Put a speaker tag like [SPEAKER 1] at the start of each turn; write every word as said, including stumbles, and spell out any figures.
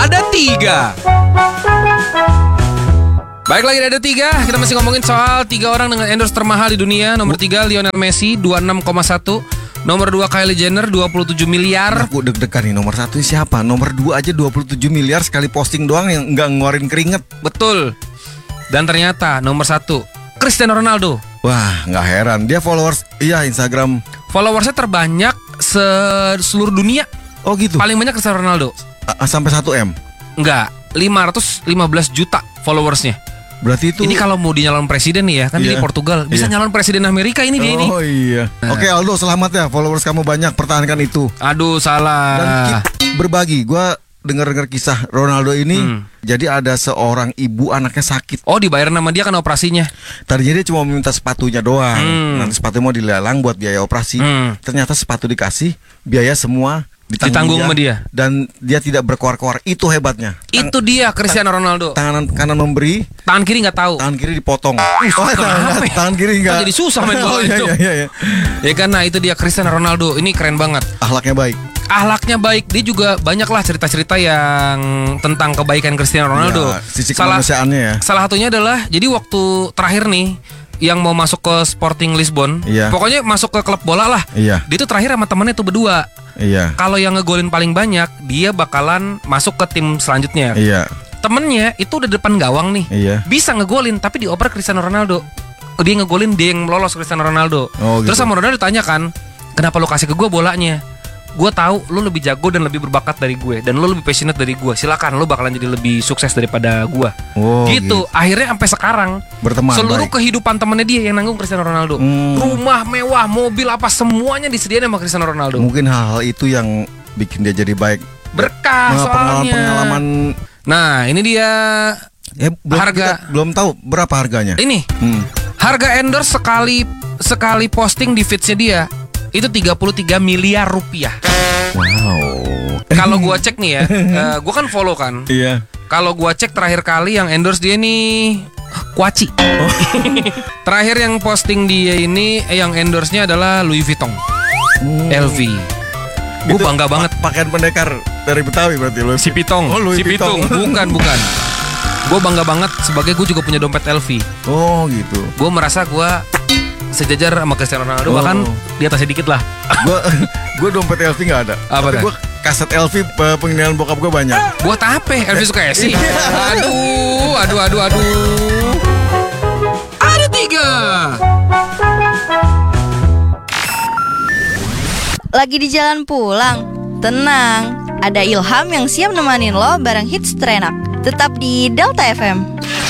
[SPEAKER 1] ada tiga. Baik, lagi ada tiga. Kita masih ngomongin soal tiga orang dengan endorse termahal di dunia. Nomor tiga Lionel Messi dua puluh enam koma satu. Nomor dua Kylie Jenner dua puluh tujuh miliar.
[SPEAKER 2] Aku deg-degan nih, nomor satu siapa? Nomor dua aja dua puluh tujuh miliar sekali posting doang yang nggak ngeluarin keringet.
[SPEAKER 1] Betul. Dan ternyata nomor satu Cristiano Ronaldo.
[SPEAKER 2] Wah, nggak heran. Dia followers, iya Instagram.
[SPEAKER 1] Followersnya terbanyak se- seluruh dunia.
[SPEAKER 2] Oh gitu?
[SPEAKER 1] Paling banyak Cristiano Ronaldo.
[SPEAKER 2] A- sampai satu M?
[SPEAKER 1] Enggak, lima ratus lima belas juta followersnya.
[SPEAKER 2] Berarti itu.
[SPEAKER 1] Ini kalau mau di nyalon presiden nih ya, kan
[SPEAKER 2] Iya.
[SPEAKER 1] di Portugal. Bisa
[SPEAKER 2] Iya.
[SPEAKER 1] nyalon presiden Amerika ini dia ini.
[SPEAKER 2] Oh iya.
[SPEAKER 1] Nah.
[SPEAKER 2] Oke Aldo, selamat ya. Followers kamu banyak, pertahankan itu.
[SPEAKER 1] Aduh,
[SPEAKER 2] Dan
[SPEAKER 1] salah.
[SPEAKER 2] keep berbagi. Gua dengar-dengar kisah Ronaldo ini.
[SPEAKER 1] Hmm.
[SPEAKER 2] Jadi ada seorang ibu anaknya sakit.
[SPEAKER 1] Oh, dibayar nama dia kan operasinya.
[SPEAKER 2] Tadinya dia cuma minta sepatunya doang.
[SPEAKER 1] Hmm.
[SPEAKER 2] Nanti sepatu mau dilelang buat biaya operasi.
[SPEAKER 1] Hmm.
[SPEAKER 2] Ternyata sepatu dikasih, biaya semua
[SPEAKER 1] Ditanggung sama dia.
[SPEAKER 2] Dan dia tidak berkoar-koar. Itu hebatnya. Tang-
[SPEAKER 1] Itu dia Cristiano Ronaldo.
[SPEAKER 2] Tangan kanan memberi,
[SPEAKER 1] Tangan kiri nggak tahu.
[SPEAKER 2] tangan kiri dipotong. Oh,
[SPEAKER 1] kenapa
[SPEAKER 2] tangan,
[SPEAKER 1] ya?
[SPEAKER 2] tangan kiri enggak.
[SPEAKER 1] Kan jadi susah main bola
[SPEAKER 2] Oh, iya,
[SPEAKER 1] itu.
[SPEAKER 2] iya, iya, iya.
[SPEAKER 1] Ya kan, nah itu dia Cristiano Ronaldo. Ini keren banget.
[SPEAKER 2] Akhlaknya baik.
[SPEAKER 1] Ahlaknya baik. Dia juga banyaklah cerita-cerita yang tentang kebaikan Cristiano Ronaldo.
[SPEAKER 2] Ya, sisi
[SPEAKER 1] Salah
[SPEAKER 2] kemanusiaannya ya.
[SPEAKER 1] Salah satunya adalah jadi waktu terakhir nih yang mau masuk ke Sporting Lisbon,
[SPEAKER 2] Iya.
[SPEAKER 1] pokoknya masuk ke klub bola lah.
[SPEAKER 2] Iya.
[SPEAKER 1] Dia tuh terakhir sama temennya tuh berdua.
[SPEAKER 2] Iya.
[SPEAKER 1] Kalau yang ngegolin paling banyak, dia bakalan masuk ke tim selanjutnya.
[SPEAKER 2] Iya.
[SPEAKER 1] Temennya itu udah depan gawang nih,
[SPEAKER 2] Iya.
[SPEAKER 1] bisa ngegolin tapi dioper Cristiano Ronaldo. Dia ngegolin, dia yang lolos Cristiano Ronaldo.
[SPEAKER 2] Oh,
[SPEAKER 1] Terus
[SPEAKER 2] gitu.
[SPEAKER 1] sama Ronaldo ditanya kan, kenapa lo kasih ke gue bolanya? Gue tahu lo lebih jago dan lebih berbakat dari gue, dan lo lebih passionate dari gue. Silakan, lo bakalan jadi lebih sukses daripada gue.
[SPEAKER 2] Oh,
[SPEAKER 1] gitu. Akhirnya sampai sekarang
[SPEAKER 2] Berteman
[SPEAKER 1] seluruh
[SPEAKER 2] baik.
[SPEAKER 1] kehidupan temennya dia yang nanggung Cristiano Ronaldo.
[SPEAKER 2] Hmm.
[SPEAKER 1] Rumah mewah, mobil apa semuanya disediain sama Cristiano Ronaldo.
[SPEAKER 2] Mungkin hal-hal itu yang bikin dia jadi baik.
[SPEAKER 1] Berkah
[SPEAKER 2] Nah,
[SPEAKER 1] soalnya.
[SPEAKER 2] pengalaman-pengalaman.
[SPEAKER 1] Nah, ini dia
[SPEAKER 2] Eh, belum,
[SPEAKER 1] Harga.
[SPEAKER 2] kita belum tahu berapa harganya.
[SPEAKER 1] ini.
[SPEAKER 2] Hmm.
[SPEAKER 1] Harga endorse sekali sekali posting di feedsnya dia itu tiga puluh tiga miliar rupiah.
[SPEAKER 2] Wow.
[SPEAKER 1] Kalau gua cek nih ya, eh, gua kan follow kan.
[SPEAKER 2] Iya.
[SPEAKER 1] Kalau gua cek terakhir kali yang endorse dia nih Kuaci. Terakhir yang posting dia ini eh, yang endorse-nya adalah Louis Vuitton,
[SPEAKER 2] Hmm.
[SPEAKER 1] L V. Gue
[SPEAKER 2] Itu
[SPEAKER 1] bangga
[SPEAKER 2] pa-
[SPEAKER 1] banget.
[SPEAKER 2] Pakaian pendekar dari Betawi berarti lo.
[SPEAKER 1] Si Pitong,
[SPEAKER 2] Oh, Louis
[SPEAKER 1] si
[SPEAKER 2] Vuitton.
[SPEAKER 1] Pitung, bukan bukan. Gue bangga banget sebagai gue juga punya dompet L V.
[SPEAKER 2] Oh gitu.
[SPEAKER 1] Gue merasa gue sejajar sama Cristiano Ronaldo,
[SPEAKER 2] Oh.
[SPEAKER 1] bahkan di atasnya dikit lah.
[SPEAKER 2] Gue gue dompet L V nggak ada.
[SPEAKER 1] Apa
[SPEAKER 2] Tapi
[SPEAKER 1] dah?
[SPEAKER 2] gue kaset L V pe- pengenalan bokap gue banyak.
[SPEAKER 1] Buat apa? L V suka esi.
[SPEAKER 2] Iya.
[SPEAKER 1] Aduh, aduh, aduh, aduh. Ada tiga.
[SPEAKER 3] Lagi di jalan pulang? Tenang, ada Ilham yang siap nemanin lo bareng hits terenak. Tetap di Delta F M.